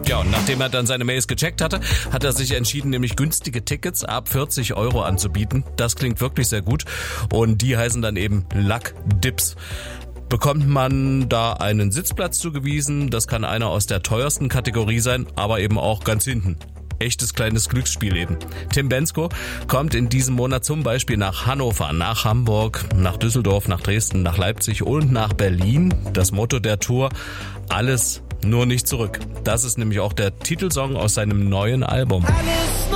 Ja, und nachdem er dann seine Mails gecheckt hatte, hat er sich entschieden, nämlich günstige Tickets ab 40 € anzubieten. Das klingt wirklich sehr gut. Und die heißen dann eben Luck Dips. Bekommt man da einen Sitzplatz zugewiesen, das kann einer aus der teuersten Kategorie sein, aber eben auch ganz hinten. Echtes kleines Glücksspiel eben. Tim Bendzko kommt in diesem Monat zum Beispiel nach Hannover, nach Hamburg, nach Düsseldorf, nach Dresden, nach Leipzig und nach Berlin. Das Motto der Tour: alles nur nicht zurück. Das ist nämlich auch der Titelsong aus seinem neuen Album. Alles